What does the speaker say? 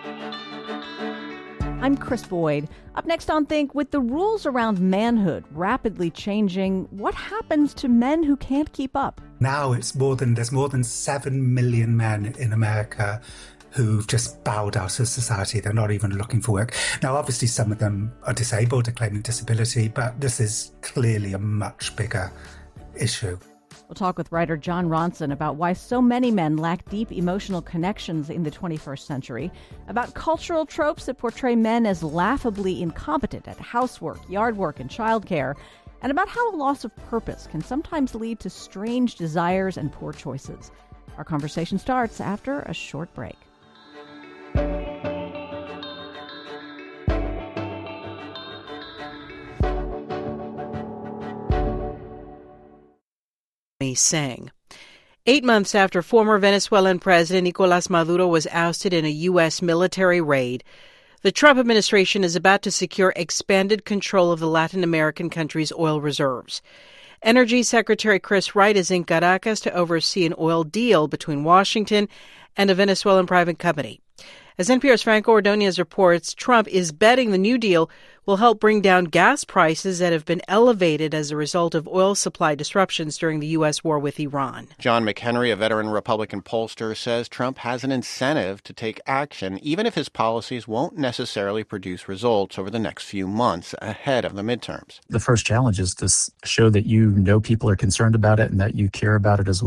I'm Chris Boyd. Up next on Think, with the rules around manhood rapidly changing, what happens to men who can't keep up? Now there's more than 7 million men in America who've just bowed out of society. They're not even looking for work. Now, obviously, some of them are disabled or claiming disability, but this is clearly a much bigger issue. We'll talk with writer Jon Ronson about why so many men lack deep emotional connections in the 21st century, about cultural tropes that portray men as laughably incompetent at housework, yard work, and childcare, and about how a loss of purpose can sometimes lead to strange desires and poor choices. Our conversation starts after a short break. Sang. 8 months after former Venezuelan President Nicolas Maduro was ousted in a U.S. military raid, the Trump administration is about to secure expanded control of the Latin American country's oil reserves. Energy Secretary Chris Wright is in Caracas to oversee an oil deal between Washington and a Venezuelan private company. As NPR's Franco Ordonez reports, Trump is betting the new deal will help bring down gas prices that have been elevated as a result of oil supply disruptions during the U.S. war with Iran. John McHenry, a veteran Republican pollster, says Trump has an incentive to take action, even if his policies won't necessarily produce results over the next few months ahead of the midterms. The first challenge is to show that you know people are concerned about it and that you care about it as well.